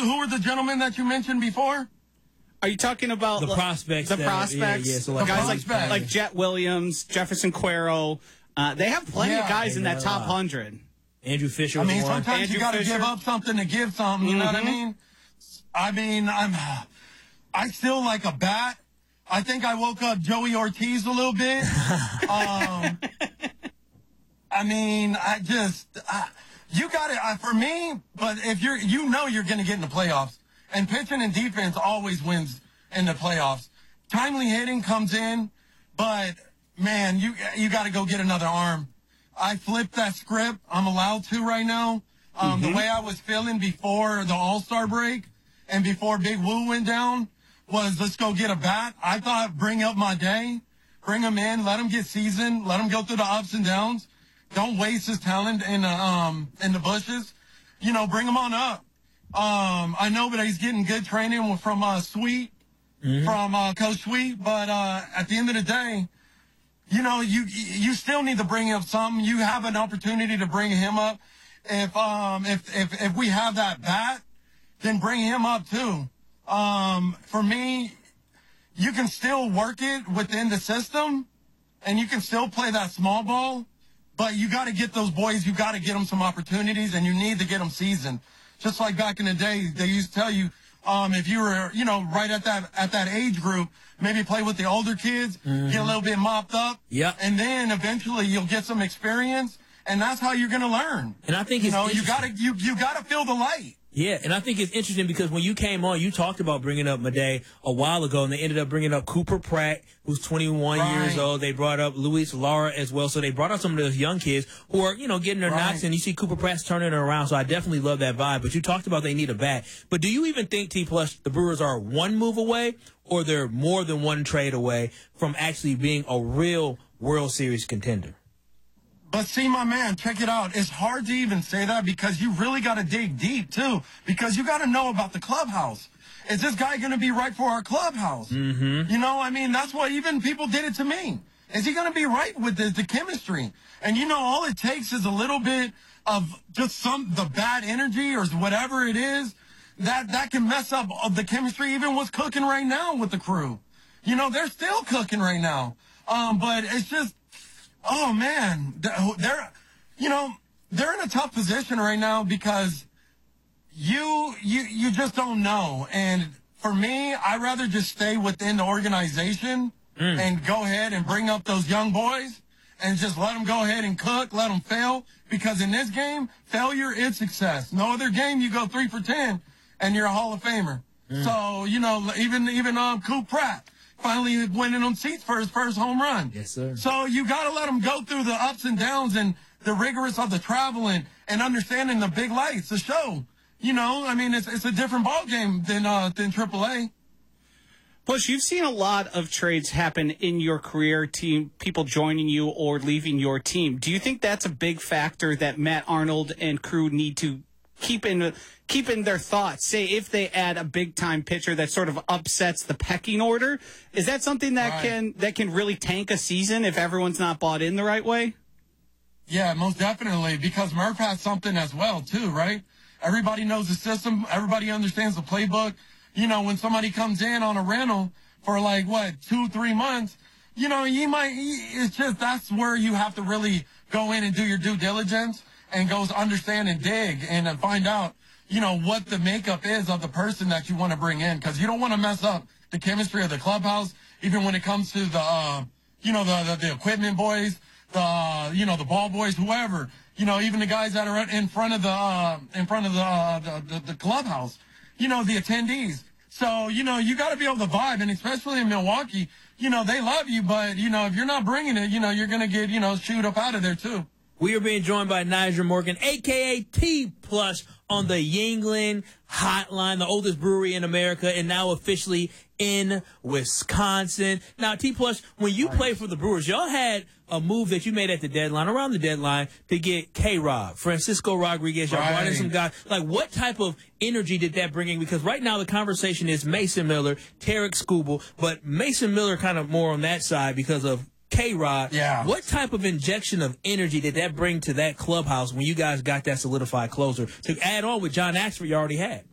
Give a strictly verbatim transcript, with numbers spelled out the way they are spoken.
who were the gentlemen that you mentioned before? Are you talking about the prospects? The that, prospects, yeah, yeah. So like guys prospects. like like Jet Williams, Jefferson Cuero. Uh, they have plenty Yeah, of guys in that top uh, hundred. Andrew Fisher. I was mean, one. sometimes Andrew you got to Fisher. give up something to give something. You know what I Mhm. mean? I mean, I'm. I still like a bat. I think I woke up Joey Ortiz a little bit. um, I mean, I just uh, you got it uh, for me. But if you're, you know, you're going to get in the playoffs, and pitching and defense always wins in the playoffs. Timely hitting comes in, but man, you you got to go get another arm. I flipped that script. I'm allowed to right now. Um, Mm-hmm. The way I was feeling before the All-Star break and before Big Woo went down was let's go get a bat. I thought bring up my day, bring him in, let him get seasoned, let him go through the ups and downs. Don't waste his talent in the um in the bushes. You know, bring him on up. Um, I know that he's getting good training from uh, Sweet, Mm-hmm. from uh, Coach Sweet, but uh, at the end of the day, you know, you you still need to bring up something. You have an opportunity to bring him up. If um if if if we have that bat, then bring him up too. Um, for me, you can still work it within the system, and you can still play that small ball. But you got to get those boys. You got to get them some opportunities, and you need to get them seasoned. Just like back in the day, they used to tell you, um, if you were, you know, right at that at that age group, maybe play with the older kids, Mm-hmm. get a little bit mopped up, Yep. and then eventually you'll get some experience, and that's how you're gonna learn. And I think you it's know, you interesting. gotta you you gotta feel the light. Yeah, and I think it's interesting because when you came on, you talked about bringing up Madej a while ago, and they ended up bringing up Cooper Pratt, who's twenty-one Right. years old. They brought up Luis Lara as well. So they brought up some of those young kids who are, you know, getting their Right. knocks, and you see Cooper Pratt's turning it around. So I definitely love that vibe. But you talked about they need a bat. But do you even think, T Plus, the Brewers are one move away, or they're more than one trade away from actually being a real World Series contender? But see, my man, check it out. It's hard to even say that because you really got to dig deep, too. Because you got to know about the clubhouse. Is this guy going to be right for our clubhouse? Mm-hmm. You know, I mean, that's why even people did it to me. Is he going to be right with the, the chemistry? And, you know, all it takes is a little bit of just some the bad energy or whatever it is that, that can mess up the chemistry. Even what's cooking right now with the crew. You know, they're still cooking right now. Um, but it's just... Oh man, they're, you know, they're in a tough position right now because you, you, you just don't know. And for me, I'd rather just stay within the organization mm. and go ahead and bring up those young boys and just let them go ahead and cook, let them fail. Because in this game, failure is success. No other game you go three for ten and you're a Hall of Famer. Mm. So, you know, even, even, um, Coop Pratt finally winning on seats for his first home run. Yes, sir. So you got to let him go through the ups and downs and the rigorous of the traveling and understanding the big lights, the show. You know, I mean, it's it's a different ball game than uh, than triple A. Bush, you've seen a lot of trades happen in your career, team people joining you or leaving your team. Do you think that's a big factor that Matt Arnold and crew need to keep in keep in their thoughts? Say if they add a big time pitcher that sort of upsets the pecking order, is that something that Right. can that can really tank a season if everyone's not bought in the right way? Yeah, most definitely, because Murph has something as well, too, right? Everybody knows the system. Everybody understands the playbook. You know, when somebody comes in on a rental for like, what, two, three months, you know, you might, it's just, that's where you have to really go in and do your due diligence and go understand and dig and uh, find out, you know, what the makeup is of the person that you want to bring in. Because you don't want to mess up the chemistry of the clubhouse, even when it comes to the, uh, you know, the, the, the equipment boys, the, you know, the ball boys, whoever, you know, even the guys that are in front of the, uh, in front of the, uh, the, the, the clubhouse, you know, the attendees. So, you know, you got to be able to vibe, and especially in Milwaukee, you know, they love you, but, you know, if you're not bringing it, you know, you're going to get, you know, chewed up out of there, too. We are being joined by Nyjer Morgan, a k a. T Plus, on the Yuengling Hotline, the oldest brewery in America, and now officially in Wisconsin. Now, T Plus, when you Nice. played for the Brewers, y'all had a move that you made at the deadline, around the deadline, to get K-Rod, Francisco Rodriguez. Y'all brought in Right. some guys. Like, what type of energy did that bring in? Because right now the conversation is Mason Miller, Tarek Skubal, but Mason Miller kind of more on that side because of K-Rod. Yeah. What type of injection of energy did that bring to that clubhouse when you guys got that solidified closer to add on with John Axford you already had?